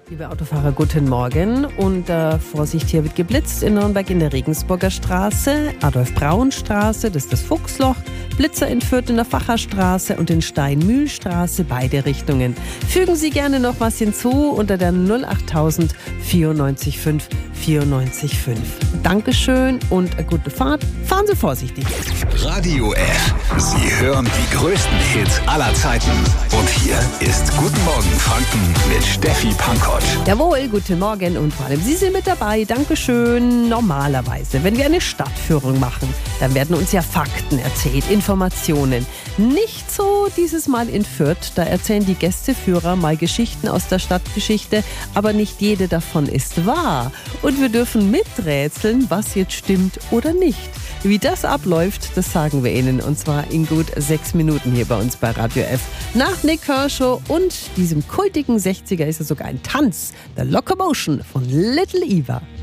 Liebe Autofahrer, guten Morgen und Vorsicht, hier wird geblitzt in Nürnberg in der Regensburger Straße, Adolf-Braun-Straße, das ist das Fuchsloch, Blitzer in Fürth in der Facherstraße und in Steinmühlstraße, beide Richtungen. Fügen Sie gerne noch was hinzu unter der 08000 94 5 94 5. Dankeschön und eine gute Fahrt. Fahren Sie vorsichtig. Radio F. Sie hören die größten Hits aller Zeiten. Und hier ist Guten Morgen Franken mit Steffi Pankow. Jawohl, guten Morgen und vor allem Sie sind mit dabei. Dankeschön. Normalerweise, wenn wir eine Stadtführung machen, dann werden uns ja Fakten erzählt, Informationen. Nicht so dieses Mal in Fürth. Da erzählen die Gästeführer mal Geschichten aus der Stadtgeschichte, aber nicht jede davon ist wahr. Und wir dürfen miträtseln, was jetzt stimmt oder nicht. Wie das abläuft, das sagen wir Ihnen, und zwar in gut 6 Minuten hier bei uns bei Radio F. Nach Nick Kershaw und diesem kultigen 60er ist es sogar ein Tanz, The Locomotion von Little Eva.